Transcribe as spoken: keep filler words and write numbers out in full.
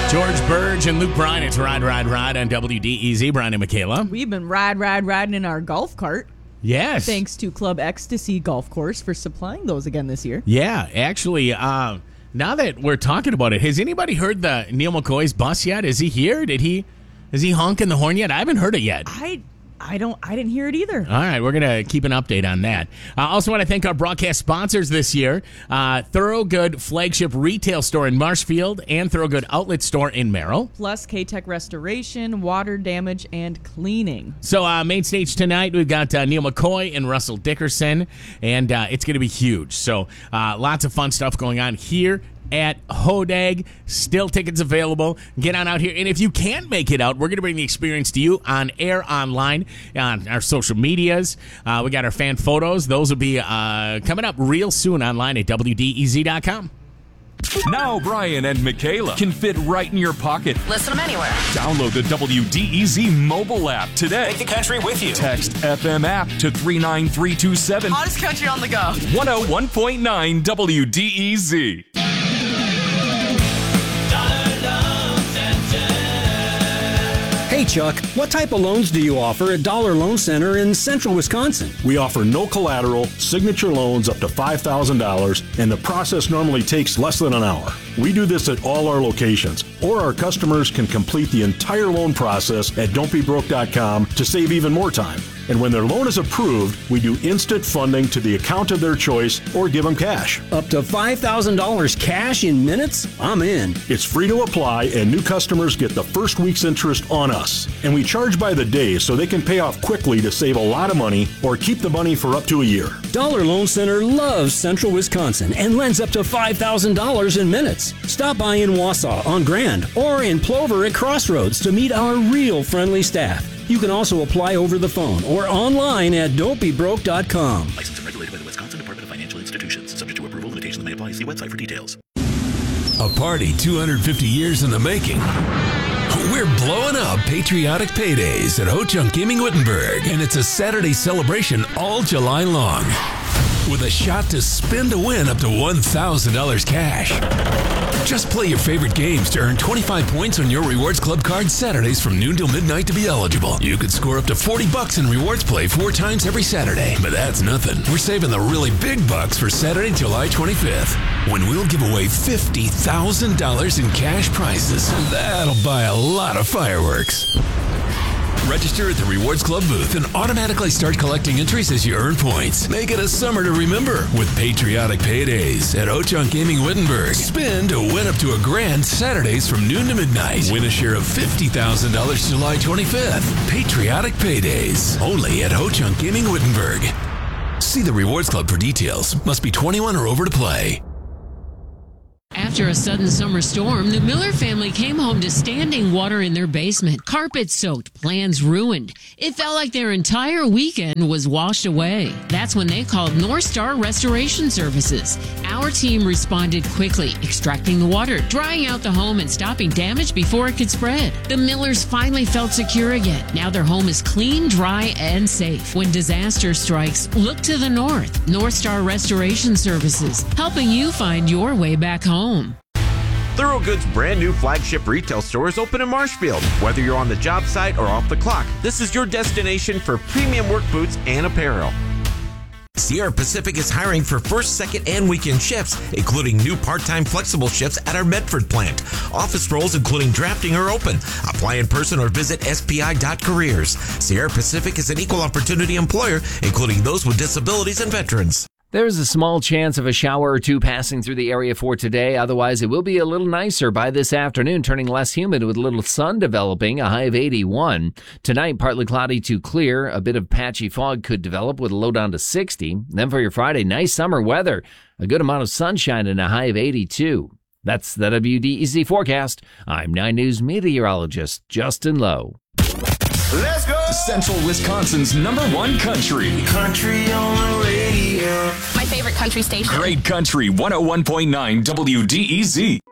George Burge and Luke Bryan. It's Ride, Ride, Ride on W D E Z. Brian and Michaela. We've been ride, ride, riding in our golf cart. Yes. Thanks to Club Ecstasy Golf Course for supplying those again this year. Yeah, actually, uh, now that we're talking about it, has anybody heard the Neil McCoy's bus yet? Is he here? Did he? Is he honking the horn yet? I haven't heard it yet. I I don't. I didn't hear it either. All right, we're going to keep an update on that. I uh, also want to thank our broadcast sponsors this year, uh, Thorogood Flagship Retail Store in Marshfield and Thorogood Outlet Store in Merrill. Plus K-Tech Restoration, Water Damage, and Cleaning. So uh, main stage tonight, we've got uh, Neil McCoy and Russell Dickerson, and uh, it's going to be huge. So uh, lots of fun stuff going on here at Hodag. Still tickets available. Get on out here. And if you can't make it out, we're going to bring the experience to you on air, online, on our social medias. Uh, we got our fan photos. Those will be uh, coming up real soon online at W D E Z dot com. Now Brian and Michaela can fit right in your pocket. Listen them anywhere. Download the W D E Z mobile app today. Take the country with you. Text F M app to three nine three two seven. Hottest country on the go. one oh one point nine W D E Z. Hey, Chuck, what type of loans do you offer at Dollar Loan Center in central Wisconsin? We offer no collateral, signature loans up to five thousand dollars, and the process normally takes less than an hour. We do this at all our locations, or our customers can complete the entire loan process at don't be broke dot com to save even more time. And when their loan is approved, we do instant funding to the account of their choice or give them cash. Up to five thousand dollars cash in minutes? I'm in. It's free to apply, and new customers get the first week's interest on us. And we charge by the day so they can pay off quickly to save a lot of money or keep the money for up to a year. Dollar Loan Center loves central Wisconsin and lends up to five thousand dollars in minutes. Stop by in Wausau on Grand or in Plover at Crossroads to meet our real friendly staff. You can also apply over the phone or online at don't be broke dot com. Licensed and regulated by the Wisconsin Department of Financial Institutions. Subject to approval, limitations may apply. See website for details. A party two hundred fifty years in the making. We're blowing up Patriotic Paydays at Ho-Chunk Gaming Wittenberg, and it's a Saturday celebration all July long. With a shot to spin to win up to one thousand dollars cash. Just play your favorite games to earn twenty-five points on your Rewards Club card Saturdays from noon till midnight to be eligible. You could score up to forty bucks in Rewards Play four times every Saturday. But that's nothing. We're saving the really big bucks for Saturday, July twenty-fifth, when we'll give away fifty thousand dollars in cash prizes. That'll buy a lot of fireworks. Register at the Rewards Club booth and automatically start collecting entries as you earn points. Make it a summer to remember with Patriotic Paydays at Ho-Chunk Gaming Wittenberg. Spin to win up to a grand Saturdays from noon to midnight. Win a share of fifty thousand dollars July twenty-fifth. Patriotic Paydays. Only at Ho-Chunk Gaming Wittenberg. See the Rewards Club for details. Must be twenty-one or over to play. After a sudden summer storm, the Miller family came home to standing water in their basement. Carpet soaked, plans ruined. It felt like their entire weekend was washed away. That's when they called North Star Restoration Services. Our team responded quickly, extracting the water, drying out the home, and stopping damage before it could spread. The Millers finally felt secure again. Now their home is clean, dry, and safe. When disaster strikes, look to the north. North Star Restoration Services, helping you find your way back home. Thorogood's brand new flagship retail store is open in Marshfield. Whether you're on the job site or off the clock, this is your destination for premium work boots and apparel. Sierra Pacific is hiring for first, second, and weekend shifts, including new part-time flexible shifts at our Medford plant. Office roles, including drafting, are open. Apply in person or visit S P I dot careers. Sierra Pacific is an equal opportunity employer, including those with disabilities and veterans. There's a small chance of a shower or two passing through the area for today. Otherwise, it will be a little nicer by this afternoon, turning less humid with a little sun developing, a high of eighty-one. Tonight, partly cloudy to clear. A bit of patchy fog could develop with a low down to sixty. Then for your Friday, nice summer weather. A good amount of sunshine and a high of eighty-two. That's the W D E Z forecast. I'm nine News meteorologist Justin Lowe. Let's go! Central Wisconsin's number one country. Country on the radio. My favorite country station. Great Country one oh one point nine W D E Z.